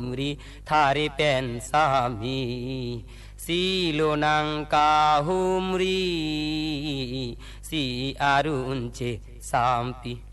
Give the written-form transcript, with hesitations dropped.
ri thare pen sami silonang kahumri si arunche sampi